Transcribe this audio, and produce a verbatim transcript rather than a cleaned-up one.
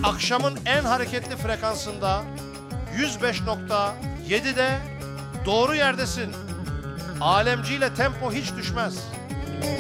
akşamın en hareketli frekansında yüz beş nokta yedi'de doğru yerdesin. Alemciyle tempo hiç düşmez.